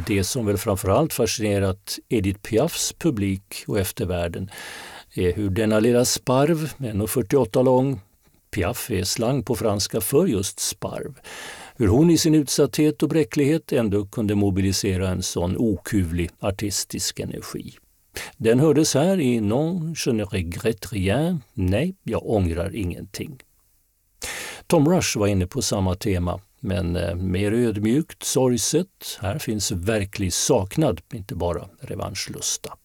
det som väl framförallt fascinerat Edith Piafs publik och eftervärlden är hur denna lilla sparv, 1,48 lång, Piaf är slang på franska för just sparv, hur hon i sin utsatthet och bräcklighet ändå kunde mobilisera en sån okuvlig artistisk energi. Den hördes här i Non, je ne regrette rien, nej, jag ångrar ingenting. Tom Rush var inne på samma tema, men mer ödmjukt, sorgset. Här finns verklig saknad, inte bara revanschlusta.